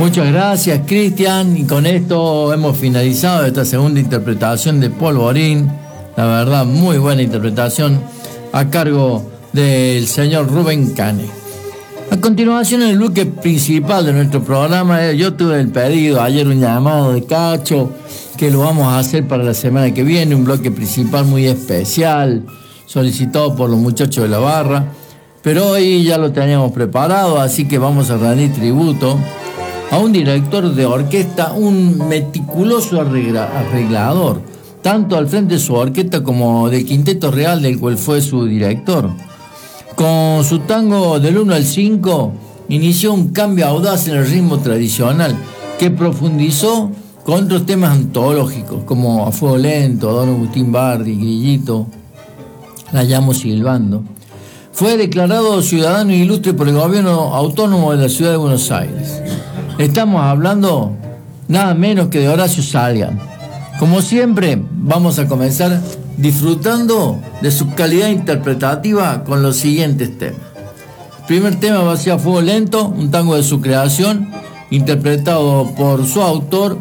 Muchas gracias, Cristian, y con esto hemos finalizado esta segunda interpretación de Polvorín. La verdad, muy buena interpretación a cargo del señor Rubén Cane. A continuación, en el bloque principal de nuestro programa, yo tuve el pedido ayer, un llamado de Cacho, que lo vamos a hacer para la semana que viene, un bloque principal muy especial, solicitado por los muchachos de la barra, pero hoy ya lo teníamos preparado, así que vamos a rendir tributo a un director de orquesta, un meticuloso arreglador, tanto al frente de su orquesta como del Quinteto Real, del cual fue su director. Con su tango del 1 al 5, inició un cambio audaz en el ritmo tradicional, que profundizó con otros temas antológicos, como A Fuego Lento, Don Agustín Bardi, Grillito, La Llamo Silbando. Fue declarado ciudadano ilustre por el gobierno autónomo de la ciudad de Buenos Aires. Estamos hablando nada menos que de Horacio Salgan. Como siempre, vamos a comenzar disfrutando de su calidad interpretativa con los siguientes temas. El primer tema va a ser A Fuego Lento, un tango de su creación, interpretado por su autor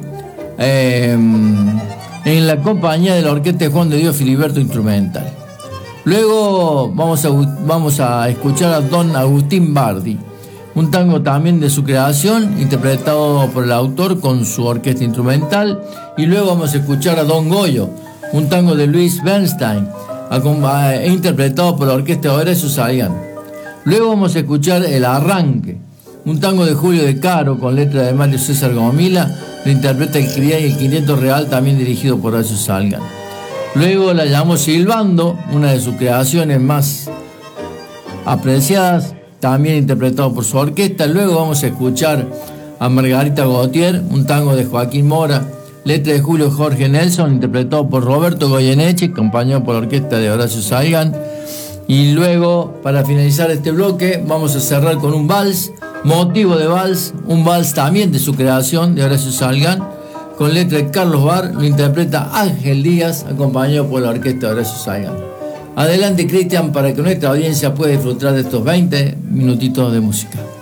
en la compañía de la orquesta de Juan de Dios Filiberto instrumental. Luego vamos a escuchar a Don Agustín Bardi, un tango también de su creación, interpretado por el autor con su orquesta instrumental. Y luego vamos a escuchar a Don Goyo, un tango de Luis Bernstein, interpretado por la orquesta de Horacio Salgan. Luego vamos a escuchar El Arranque, un tango de Julio De Caro con letra de Mario César Gomila, lo interpreta el CRIA y el Quinteto Real, también dirigido por Horacio Salgan. Luego La Llamo Silbando, una de sus creaciones más apreciadas, también interpretado por su orquesta. Luego vamos a escuchar a Margarita Gautier, un tango de Joaquín Mora, letra de Julio Jorge Nelson, interpretado por Roberto Goyeneche, acompañado por la orquesta de Horacio Salgan. Y luego, para finalizar este bloque, vamos a cerrar con un vals, Motivo de Vals, un vals también de su creación, de Horacio Salgan, con letra de Carlos Bar, lo interpreta Ángel Díaz, acompañado por la orquesta de Horacio Salgan. Adelante, Cristian, para que nuestra audiencia pueda disfrutar de estos 20 minutitos de música.